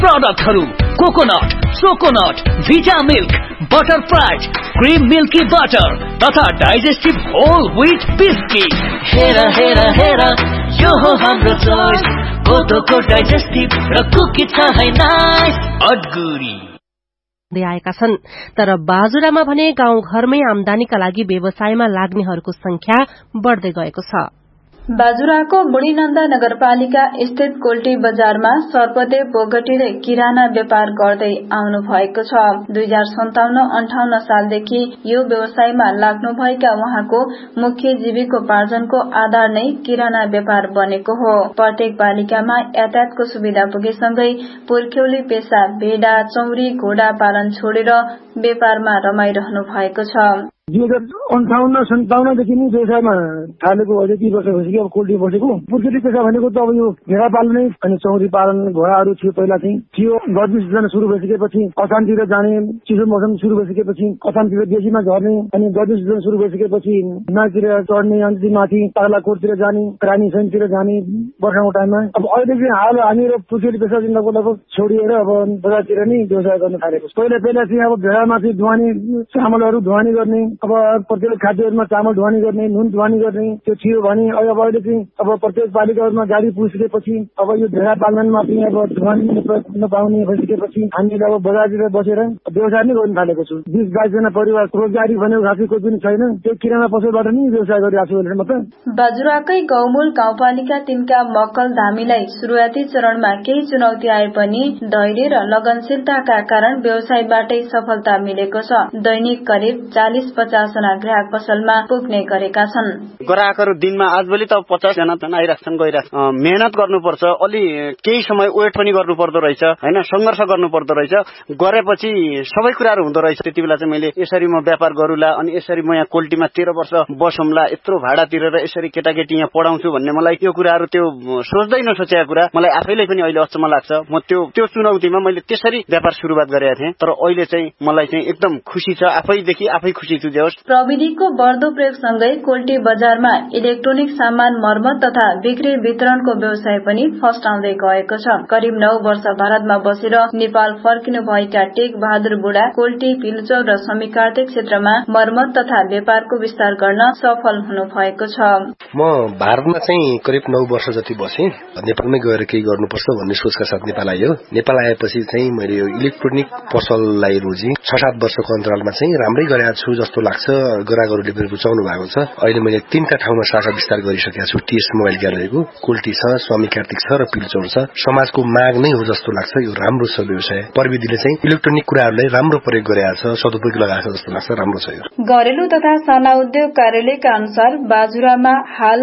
प्रोडक्टहरु coconut, सोकोनट, भिटा milk, butter fries, cream milky butter तथा digestive whole wheat biscuit. हेरा हेरा हेरा यो हो हाम्रो चोइस, कोदोको डाइजेस्टिभ र कुकी छ है नाइस अडगुरी आएका छन्। तर बाजुरामा भने गाउँ घरमै आमदानीका लागि व्यवसायमा लाग्नेहरूको संख्या बढ्दै गएको छ। बाजुराको बुढीनन्दा नगरपालिका स्थित कोल्टी बजारमा सर्पदेव बोगटीले किराना व्यापार गर्दै आउनु भएको छ। 2057-58 सालदेखि यो व्यवसायमा लाग्नुभएका उहाँको मुख्य जीविकोपार्जनको आधार नै किराना व्यापार बनेको हो। प्रत्येक पालिकामा यातायातको सुविधा पुगेसँगै पुर्ख्यौली पेशा भेडा, चौरी, घोडा पालन छोडेर व्यापारमा रमाइरहनु भएको छ। 2058-57देखि नै व्यवसायमा थालेको अहिले 30 वर्ष भइसक्यो। अब कोल्टी बसेको पुर्खेली पेशा भनेको त अब यो भेडा पाल्ने अनि चौरी पालन घोडाहरू थियो। पहिला चाहिँ थियो। गर्मी सिजन सुरु भइसकेपछि असामतिर जाने, चिसो मौसम सुरु भइसकेपछि असामतिर बेसीमा झर्ने, अनि गर्मी सिजन सुरु भइसकेपछि हिमालतिर चढ्ने, अनि माथि बाग्राकोटतिर जाने, रानीसैनतिर जाने वर्षाको टाइममा। अब अहिले चाहिँ हाल हामीहरू पुर्खेली पेशा चाहिँ लगभग छोडिएर अब बजारतिर नै व्यवसाय गर्न थालेको। पहिला चाहिँ अब भेडामाथि ढुवानी चामलहरू ढुवानी गर्ने, अब प्रत्येक खाद्यहरूमा चामल ढुवानी गर्ने, नुन ढुवानी गर्ने त्यो थियो भने अब अहिले चाहिँ अब प्रत्येक पालिकाहरूमा गाडी पुगिसकेपछि अब यो भेडा पालनमा पनि अब ढुवानी नपाउने भइसकेपछि हामीले अब बजारतिर बसेर व्यवसाय नै गर्न थालेको छु। 20-22 जना परिवार रोजगारी भनेको खासै कोही पनि छैन। त्यो किराना पसलबाट नै व्यवसाय गरिरहेको छु अहिले म त। बाजुराकै गौमूल गाउँपालिका 3 का मक्कल धामीलाई सुरुवाती चरणमा केही चुनौती आए पनि धैर्य र लगनशीलताका कारण व्यवसायबाटै सफलता मिलेको छ। दैनिक करिब 40-50 जना ग्राहक पसलमा पुग्ने गरेका छन्। ग्राहकहरू दिनमा आजभोलि त 50 जना आइराख्छन्, गइराख्छन्। मेहनत गर्नुपर्छ, अलि केही समय वेट पनि गर्नु पर्दो रहेछ हैन, संघर्ष गर्नु पर्दो रहेछ। गरेपछि सबै कुराहरू हुँदो रहेछ। त्यति बेला चाहिँ मैले यसरी म व्यापार गरुला अनि यसरी म यहाँ कोल्टीमा 13 वर्ष बसौँला, यत्रो भाडा तिरेर यसरी केटाकेटी यहाँ पढाउँछु भन्ने मलाई यो कुराहरू त्यो सोच्दै नसोचेका कुरा मलाई आफैले पनि अहिले अचम्म लाग्छ। म त्यो चुनौतीमा मैले त्यसरी व्यापार सुरुवात गरेका थिएँ। तर अहिले चाहिँ मलाई चाहिँ एकदम खुसी छ, आफैदेखि आफै खुसी छु। प्रविधिको बढ्दो प्रयोगसँगै कोल्टी बजारमा इलेक्ट्रोनिक सामान मर्मत तथा बिक्री वितरणको व्यवसाय पनि फस्टाउँदै गएको छ। करिब 9 वर्ष भारतमा बसेर नेपाल फर्किनु भएका टेक बहादुर बुढा कोल्टी, पिलचौर र समीकार्तिक क्षेत्रमा मर्मत तथा व्यापारको विस्तार गर्न सफल हुनु भएको छ। म भारतमा चाहिँ करिब 9 वर्ष जति बसेँ। नेपालमै गएर केही गर्नुपर्छ भन्ने सोचका साथ नेपाल आयो। नेपाल आएपछि चाहिँ मैले यो इलेक्ट्रोनिक पसललाई रोजी 6-7 वर्षको अन्तरालमा चाहिँ राम्रै गरेको छु जस्तो लाग्छ। ग्राहकहरूले पनि रुचाउनु भएको छ। अहिले मैले 3 ठाउँमा शाखा विस्तार गरिसकेको छु। टीएस मोबाइल ग्यालरीको कोल्टी छ, स्वामी कार्तिक छ र पिलचौर छ। समाजको माग नै हो जस्तो लाग्छ। यो राम्रो छ व्यवसाय। प्रविधिले चाहिँ इलेक्ट्रोनिक कुराहरूलाई राम्रो प्रयोग गरेको छ, सदुपयोग लगाएको छ जस्तो लाग्छ। राम्रो छ यो। घरेलु तथा साना उद्योग कार्यालयका अनुसार बाजुरामा हाल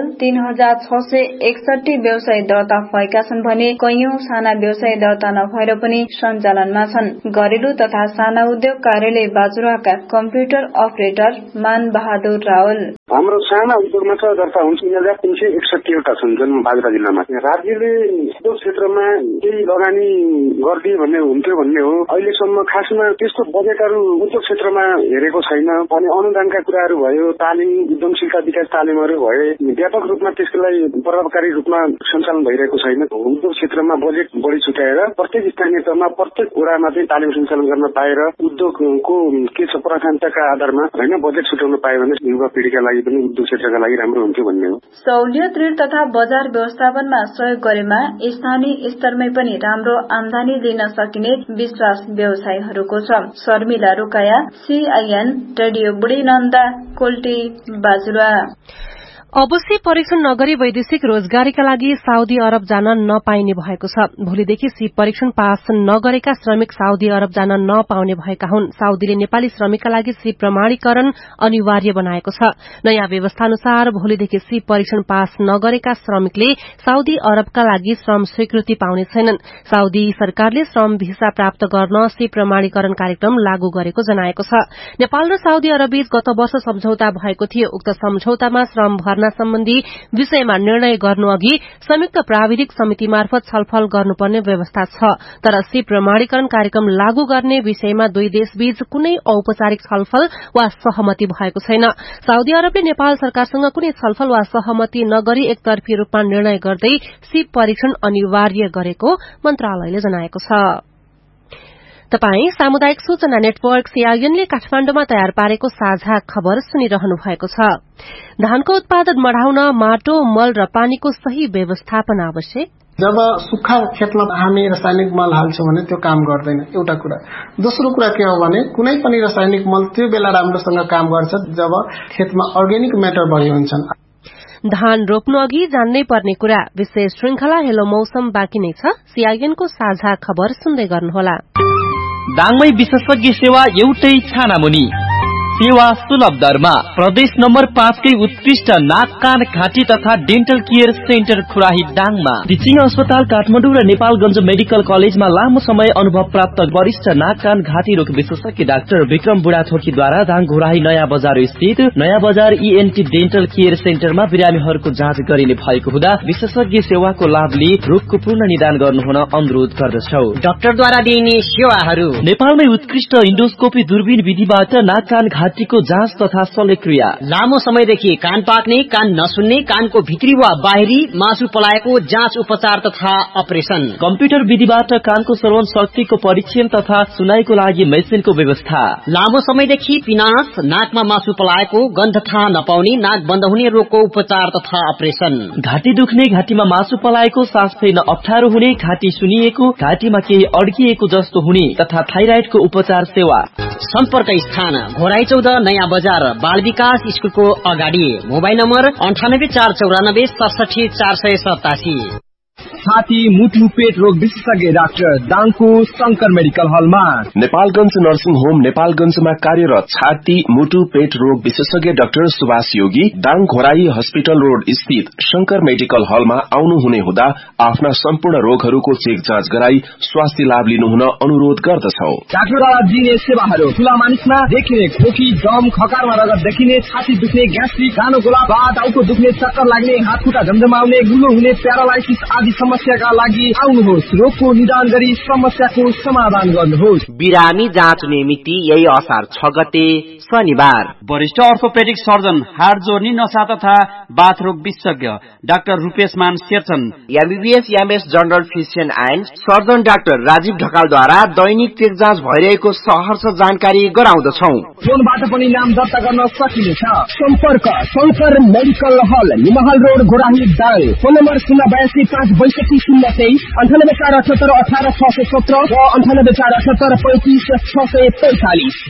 3661 व्यवसाय दर्ता भएका छन् भने कैयौं साना व्यवसाय दर्ता नभएर पनि सञ्चालनमा छन्। घरेलु तथा साना उद्योग कार्यालय बाजुराका कम्प्युटर अपरेटर मान बहादुर रावल हाम्रो साना उद्योगमा त दर्ता हुन्छ 3361 वटा छन् जन्म बाजुरा जिल्लामा। राज्यले उद्योग क्षेत्रमा केही लगानी गरिदिए भन्ने हुन्थ्यो भन्ने हो। अहिलेसम्म खासमा त्यस्तो बजेटहरू उद्योग क्षेत्रमा हेरेको छैन। अनि अनुदानका कुराहरू भयो, तालिम, उद्यमशीलता विकास तालिमहरू भए व्यापक रूपमा त्यसलाई प्रभावकारी रूपमा सञ्चालन भइरहेको छैन। उद्योग क्षेत्रमा बजेट बढी छुट्याएर प्रत्येक स्थानीय तहमा प्रत्येक वडामा चाहिँ तालिम सञ्चालन गर्न पाएर उद्योगको के छ प्राथमिकताका आधारमा हैन बजेट छुट्याउन पायो भने युवा पिढीका लागि पनि उद्योग क्षेत्रका लागि राम्रो हुन्थ्यो भन्ने हो। सहुलियत ऋण तथा बजार व्यवस्थापनमा सहयोग गरेमा स्थानीय स्तरमै पनि राम्रो आमदानी लिन सकिने विश्वास व्यवसायीहरूको छ। शर्मिला रुकाया, CIN रेडियो बुढीनन्दा, कोल्टी बाजुरा। अवश्य परीक्षण नगरी वैदेशिक रोजगारीका लागि साउदी अरब जान नपाइने भएको छ। भोलिदेखि सीप परीक्षण पास नगरेका श्रमिक साउदी अरब जान नपाउने भएका हुन्। साउदीले नेपाली श्रमिकका लागि सीप प्रमाणीकरण अनिवार्य बनाएको छ। नयाँ व्यवस्था अनुसार भोलिदेखि सीप परीक्षण पास नगरेका श्रमिकले साउदी अरबका लागि श्रम स्वीकृति पाउने छैनन्। साउदी सरकारले श्रम भिसा प्राप्त गर्न सीप प्रमाणीकरण कार्यक्रम लागू गरेको जनाएको छ। नेपाल र साउदी अरबबीच गत वर्ष सम्झौता भएको थियो। उक्त सम्झौतामा श्रम भर्ना सम्बन्धी विषयमा निर्णय गर्नु अघि संयुक्त प्राविधिक समिति मार्फत छलफल गर्नुपर्ने व्यवस्था छ। तर सीप प्रमाणीकरण कार्यक्रम लागू गर्ने विषयमा दुई देशबीच कुनै औपचारिक छलफल वा सहमति भएको छैन। साउदी अरबले नेपाल सरकारसँग कुनै छलफल वा सहमति नगरी एकतर्फी रूपमा निर्णय गर्दै सीप परीक्षण अनिवार्य गरेको मन्त्रालयले जनाएको छ। तपाई सामुदायिक सूचना नेटवर्क सीआईएनले काठमाण्डुमा तयार पारेको साझा खबर सुनिरहनु भएको छ। धानको उत्पादन बढ़ाउन माटो, मल र पानीको सही व्यवस्थापन आवश्यक। जब सुक्खा खेतमा हामी रासायनिक मल हाल्छौं भने त्यो काम गर्दैन, एउटा कुरा। दोस्रो कुरा के हो भने कुनै पनि रासायनिक मल त्यो बेला राम्रोसँग काम गर्छ जब खेतमा अर्ग्यानिक म्याटर बढी हुन्छन्। धान रोप्नु अघि जान्नै पर्ने कुरा। विशेष श्रृंखला हेलो मौसम बाँकी नै छ। सीआईएनको साझा खबर सुन्दै गर्नुहोला। दाङमै विशेषज्ञ सेवा एउटै छानामुनि, सेवा सुलभ दरमा। प्रदेश नम्बर 5 कै उत्कृष्ट नाक कान घाँटी तथा डेन्टल केयर सेन्टर खुराही दाङमा। टिचिङ अस्पताल काठमाडौँ र नेपालगञ्ज मेडिकल कलेजमा लामो समय अनुभव प्राप्त वरिष्ठ नाक कान घाँटी रोग विशेषज्ञ डाक्टर विक्रम बुढाथोकीद्वारा दाङ घोराही नयाँ बजार स्थित नयाँ बजार ईएनटी डेन्टल केयर सेन्टरमा बिरामीहरूको जाँच गरिने भएको हुँदा विशेषज्ञ सेवाको लाभ लिई रोगको पूर्ण निदान गर्नुहुन अनुरोध गर्दछौ। डाक्टरद्वारा दिइने सेवाहरू: नेपालमै उत्कृष्ट इन्डोस्कोपी दूरबीन विधिबाट नाक कान घाँटीको जाँच तथा शल्यक्रिया, लामो समयदेखि कान पाक्ने, कान नसुन्ने, कानको भित्री वा बाहिरी मासु पलाएको जाँच, उपचार तथा अपरेशन, कम्प्युटर विधिबाट कानको श्रवण शक्तिको परीक्षण तथा सुनाईको लागि मेसिनको व्यवस्था, लामो समयदेखि पिनास, नाकमा मासु पलाएको, गन्ध थाहा नपाउने, नाक बन्द हुने रोगको उपचार तथा अपरेशन, घाँटी दुख्ने, घाँटीमा मासु पलाएको, सास फेर्न अप्ठ्यारो हुने, घाँटी सुनिएको, घाँटीमा केही अड्किएको जस्तो हुने तथा थाइराइडको उपचार सेवा। सम्पर्क स्थान घोराई 14 नयाँ बजार, बाल विकास स्कुलको अगाडि। Mobile number 98 494 67 487। छाती, मुटु, पेट रोग विशेषज्ञ डाक्टर दाङको शंकर मेडिकल हलमा। नेपालगञ्ज नर्सिङ होम नेपालगञ्जमा कार्यरत छाती, मुटु, पेट रोग विशेषज्ञ डाक्टर सुभाष योगी दाङ घोराई हस्पिटल रोड स्थित शंकर मेडिकल हलमा आउनुहुने हुँदा आफ्ना सम्पूर्ण रोगहरूको चेक जाँच गराई स्वास्थ्य लाभ लिनुहुन अनुरोध गर्दछौ। डाक्टरद्वारा दिइने सेवाहरू: ठूला मानिसमा देखिने खोकी, दम, खकारमा रगत देखिने, छाती दुख्ने, ग्यास्ट्रिक, कानो गोला, टाउको दुख्ने, चक्कर लाग्ने, हात खुट्टा झमझमाउने, गुलो हुने, प्यारालाइसिस आदि समस्याका लागि आउनुहोस्। रोगको निदान गरी समस्याको समाधान गर्नुहोस्। बिरामी जाँच मिति यही असार 6 गते शनिबार। वरिष्ठ अर्थोपेडिक सर्जन, हाड जोर्नी, नसा तथा बाथरोग विशेषज्ञ डाक्टर रूपेश मान Sherchan, MBBS MS general physician and surgeon doctor Rajiv ढकालद्वारा Dainik check जाँच भइरहेको सहर्ष जानकारी गराउँदछौ। फोनबाट पनि नाम दर्ता गर्न सकिनेछ। सम्पर्क शंकर मेडिकल हल, निमहाल road, Ghorahi Dang. Phone number 082 562 023, 98 478 18 617 र 98 478 35 645।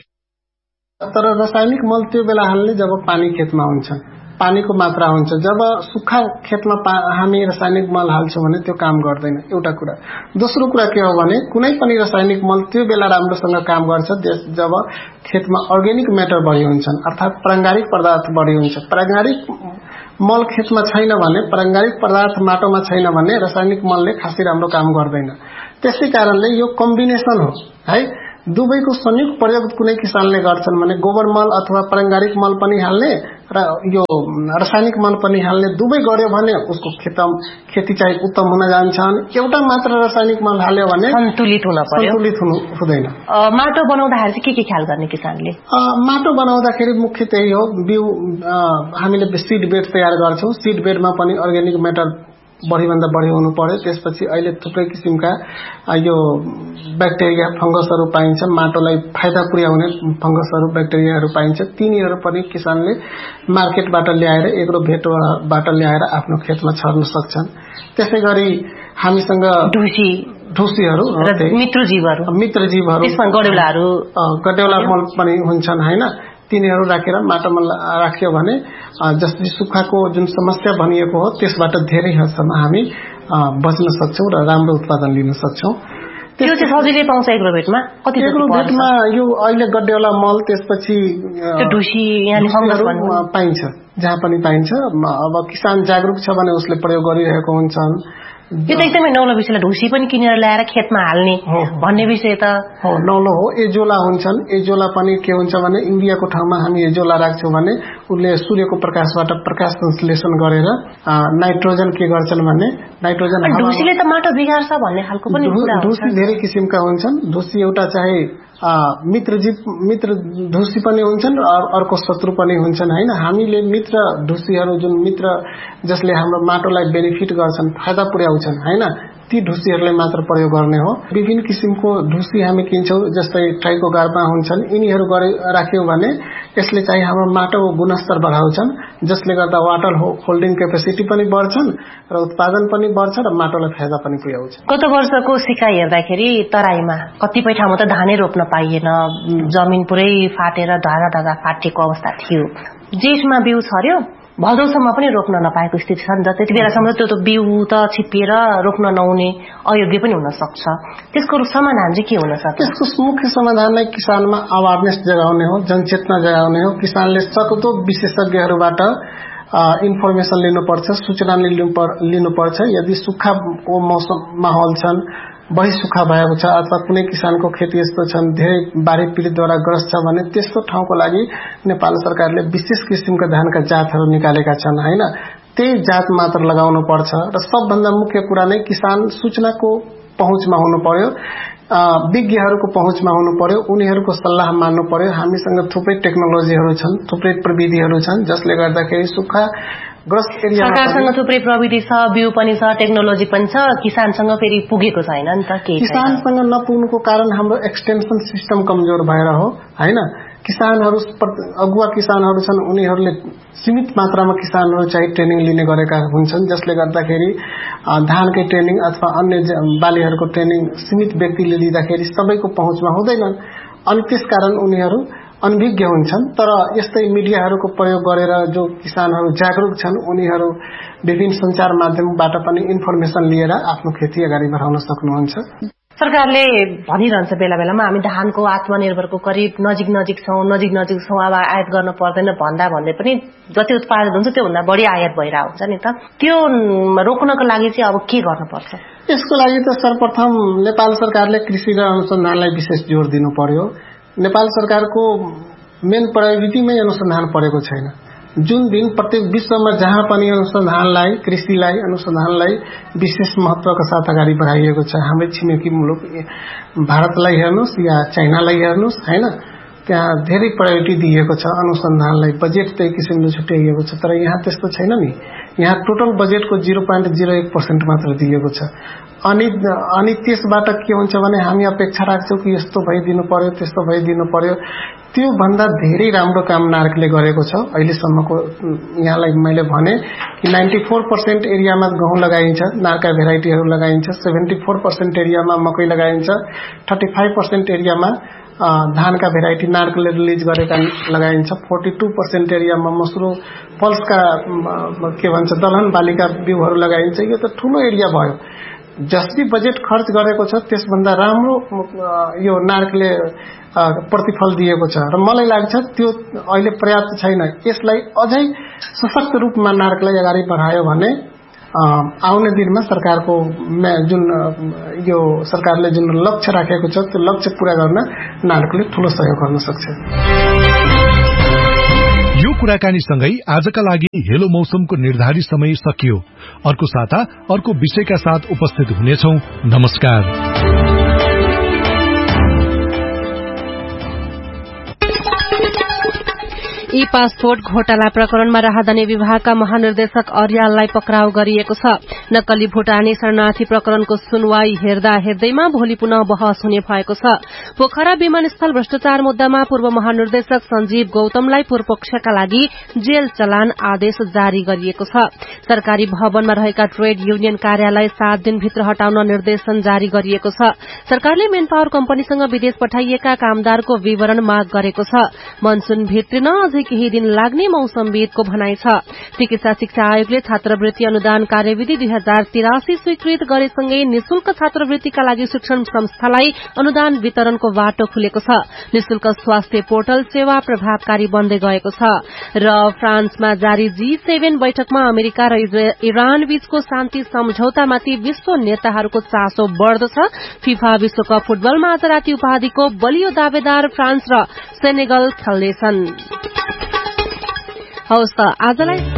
तर रासायनिक मल त्यो बेला हाल्ने जब पानी खेतमा हुन्छ, पानीको मात्रा हुन्छ। जब सुक्खा खेतमा हामी रासायनिक मल हाल्छौं भने त्यो काम गर्दैन, एउटा कुरा। दोस्रो कुरा के हो भने कुनै पनि रासायनिक मल त्यो बेला राम्रोसँग काम गर्छ जब खेतमा अर्ग्यानिक म्याटर बढी हुन्छन्, अर्थात प्राङ्गारिक पदार्थ बढी हुन्छ। प्राङ्गारिक मल खेतमा छैन भने, प्राङ्गारिक पदार्थ माटोमा छैन भने रासायनिक मलले खासै राम्रो काम गर्दैन। त्यसै कारणले यो कम्बिनेसन हो है। दुवैको संयुक्त प्रयोग कुनै किसानले गर्छन् भने गोबर मल अथवा प्राङ्गारिक मल पनि हाल्ने र यो रासायनिक मल पनि हाल्ने, दुवै गर्यो भने उसको खेती चाहिँ उत्तम हुन जान्छ। एउटा मात्र रासायनिक मल हाल्यो भने सन्तुलित हुँदैन। माटो बनाउँदाखेरि चाहिँ के ख्याल गर्ने किसानले? माटो बनाउँदाखेरि मुख्य त्यही हो। बिउ हामीले सिड बेड तयार गर्छौं। सिड बेडमा पनि अर्ग्यानिक म्याटर बढीभन्दा बढी हुनु पर्यो। त्यसपछि अहिले थुप्रै किसिमका यो ब्याक्टेरिया, फंगसहरू पाइन्छ, माटोलाई फाइदा पुर्याउने फंगसहरू, ब्याक्टेरियाहरू पाइन्छ। तिनीहरू पनि किसानले मार्केटबाट ल्याएर, एग्रो भेटबाट ल्याएर आफ्नो खेतमा छर्न सक्छन्। त्यसै गरी हामीसँग ढुसीहरू, मित्रजीवहरू, गडेउला मल पनि हुन्छन् हैन। तिनीहरू राखेर माटोमा राख्यो भने जस्तै सुक्खाको जुन समस्या भनिएको हो त्यसबाट धेरै हदसम्म हामी बच्न सक्छौं र राम्रो उत्पादन लिन सक्छौं। त्यो चाहिँ सजिलै पाउँछ एग्रोभेटमा? कति एग्रोभेटमा यो अहिले गड्डेवाला मल, त्यसपछि ढुसी पाइन्छ, जहाँ पनि पाइन्छ। अब किसान जागरुक छ भने उसले प्रयोग गरिरहेको हुन्छन्। यो त एकदमै नौलो विषय, ढुसी पनि किनेर ल्याएर खेतमा हाल्ने भन्ने विषय त हो, नौलो हो। एजोला हुन्छन्, एजोला पनि के हुन्छ भने युरियाको ठाउँमा हामी एजोला राख्छौं भने उसले सूर्यको प्रकाशबाट प्रकाश संश्लेषण गरेर नाइट्रोजन के गर्छन् भने नाइट्रोजन ढुसीले त माटो बिगार्छ भन्ने खालको पनि कुरा हुन्छ। ढुसी धेरै किसिमका हुन्छन्। ढुसी एउटा चाहे मित्र ढुसी पनि हुन्छन् र अर्को शत्रु पनि हुन्छन् हैन। हामीले मित्र ढुसीहरू जुन मित्र जसले हाम्रो माटोलाई बेनिफिट गर्छन्, फाइदा पुर्याउँछन् हैन, ती ढुसीहरूलाई मात्र प्रयोग गर्ने हो। विभिन्न किसिमको ढुसी हामी किन्छौं, जस्तै टाइको गारमा हुन्छन्, यिनीहरू राख्यौं भने यसले चाहिँ हाम्रो माटोको गुणस्तर बढाउँछन्, जसले गर्दा वाटर होल्डिङ क्यापेसिटी पनि बढ्छन् र उत्पादन पनि बढ्छ र माटोलाई फाइदा पनि पुर्याउँछ। गत वर्षको सिकाइ हेर्दाखेरि तराईमा कतिपय ठाउँमा त धानै रोप्न पाइएन, जमिन पुरै फाटेर धागा फाटेको अवस्था थियो। जेठमा बिउ छर्यो, भदौसम्म पनि रोप्न नपाएको स्थिति छ नि त। त्यति बेलासम्म त्यो बिउ त छिप्पिएर रोप्न नहुने, अयोग्य पनि हुन सक्छ। त्यसको समाधान चाहिँ के हुन सक्छ? त्यसको मुख्य समाधान नै किसानमा अवेरनेस जगाउने हो, जनचेतना जगाउने हो। किसानले सक्दो विशेषज्ञहरूबाट इन्फर्मेसन लिनुपर्छ, सूचना लिनुपर्छ। यदि सुक्खाको मौसम माहौल छन्, बढी सुक्खा भएको छ अथवा कुनै किसानको खेती यस्तो छन् धेरै बाढी पीडितद्वारा ग्रस्त छ भने त्यस्तो ठाउँको लागि नेपाल सरकारले विशेष किसिमका धानका जातहरू निकालेका छन् हैन। त्यही जात मात्र लगाउनु पर्छ र सबभन्दा मुख्य कुरा नै किसान सूचनाको पहुँचमा हुनु पर्यो, विज्ञहरूको पहुँचमा हुनु पर्यो, उनीहरूको सल्लाह मान्नु पर्यो। हामीसँग थुप्रै टेक्नोलोजीहरू छन्, थुप्रै प्रविधिहरू छन्, जसले गर्दाखेरि सुक्खा ग्रस्त एरिया सरकारसँग थुप्रै प्रविधि छ, बिउ पनि छ, टेक्नोलोजी पनि छ, किसानसँग फेरि पुगेको छैन नि त। किसानसँग नपुग्नुको कारण हाम्रो एक्सटेन्सन सिस्टम कमजोर भएर हो हैन। किसानहरू अगुवा किसानहरू छन्, उनीहरूले सीमित मात्रामा किसानहरू चाहिँ ट्रेनिङ लिने गरेका हुन्छन्, जसले गर्दाखेरि धानकै ट्रेनिङ अथवा अन्य बालीहरूको ट्रेनिङ सीमित व्यक्तिले लिँदाखेरि सबैको पहुँचमा हुँदैनन् अनि त्यसकारण उनीहरू अनभिज्ञ हुन्छन्। तर यस्तै मिडियाहरूको प्रयोग गरेर जो किसानहरू जागरूक छन्, उनीहरू विभिन्न सञ्चार माध्यमबाट पनि इन्फर्मेसन लिएर आफ्नो खेती अगाडि बढाउन सक्नुहुन्छ। सरकारले भनिरहन्छ बेला बेलामा हामी धानको आत्मनिर्भरको करिब नजिक छौं, अब आयात गर्न पर्दैन भन्दै पनि जति उत्पादन हुन्छ त्योभन्दा बढी आयात भइरहेको हुन्छ नि त। त्यो रोक्नको लागि चाहिँ अब के गर्नुपर्छ? यसको लागि त सर्वप्रथम नेपाल सरकारले कृषि र अनुसन्धानलाई विशेष जोड दिनु पर्यो। नेपाल सरकारको मेन प्रायोरिटीमै अनुसन्धान परेको छैन। जुन दिन प्रत्येक विश्वमा जहाँ पनि अनुसन्धानलाई, कृषिलाई, अनुसन्धानलाई विशेष महत्वका साथ अगाडि बढाइएको छ। हाम्रै छिमेकी मुलुक भारतलाई हेर्नुस् या चाइनालाई हेर्नुस् हैन, त्यहाँ धेरै प्रायोरिटी दिएको छ अनुसन्धानलाई, बजेट त्यही किसिमले छुट्याइएको छ। तर यहाँ त्यस्तो छैन नि। यहाँ टोटल बजेटको 0.01% मात्र दिएको छ। अनि त्यसबाट के हुन्छ भने हामी अपेक्षा राख्छौं कि यस्तो भइदिनु पर्यो, त्यस्तो भइदिनु पर्यो। त्यो भन्दा धेरै राम्रो काम नार्कले गरेको छ अहिलेसम्मको। यहाँलाई मैले भने कि 94% एरियामा गहुँ लगाइन्छ, नार्का भेराइटीहरू लगाइन्छ, 74% एरियामा मकै लगाइन्छ, 35% एरियामा धानका भेराइटी नार्कले रिलिज गरेका लगाइन्छ, 42% एरियामा मसुरो पल्सका के भन्छ दलहन बालीका बिउहरू लगाइन्छ। यो त ठूलो एरिया भयो। जसले बजेट खर्च गरेको छ त्यसभन्दा राम्रो यो नार्कले प्रतिफल दिएको छ र मलाई लाग्छ त्यो अहिले पर्याप्त छैन। यसलाई अझै सशक्त रूपमा नार्कलाई अगाडि बढायो भने आउने दिनमा सरकारको जुन यो सरकारले जुन लक्ष्य राखेको छ त्यो लक्ष्य पूरा गर्न नार्कले ठूलो सहयोग गर्न सक्छ। यो कुराकानी सँगै आजका लागि हेलो मौसमको निर्धारित समय सकियो। अर्को साता अर्को विषयका साथ उपस्थित हुनेछौं। नमस्कार। ई पासपोर्ट घोटाला प्रकरणमा राहदानी विभागका महानिर्देशक अर्याललाई पक्राउ गरिएको छ। नक्कली भूटानी शरणार्थी प्रकरणको सुनवाई हेर्दा हेर्दैमा भोलि पुनः बहस हुने भएको छ। पोखरा विमानस्थल भ्रष्टाचार मुद्दामा पूर्व महानिर्देशक संजीव गौतमलाई पूर्वपक्षका लागि जेल चलान आदेश जारी गरिएको छ। सरकारी भवनमा रहेका ट्रेड युनियन कार्यालय 7 दिनभित्र हटाउन निर्देशन जारी गरिएको छ। सरकारले मेन पावर कम्पनीसँग विदेश पठाइएका कामदारको विवरण माग गरेको छ। मनसून भित्रिन केही दिन लाग्ने मौसमविदको भनाइ छ। चिकित्सा शिक्षा आयोगले छात्रवृत्ति अनुदान कार्यविधि 2083 स्वीकृत गरेसँगै निशुल्क छात्रवृत्तिका लागि शिक्षण संस्थालाई अनुदान वितरणको बाटो खुलेको छ। निशुल्क स्वास्थ्य पोर्टल सेवा प्रभावकारी बन्दै गएको छ। र फ्रान्समा जारी G7 बैठकमा अमेरिका र इरान बीचको शान्ति सम्झौतामाथि विश्व नेताहरूको चासो बढ्दो छ। फिफा विश्वकप फुटबलमा आज राति उपाधिको बलियो दावेदार फ्रान्स र सेनेगल खेल्नेछन्। हवस् त आजलाई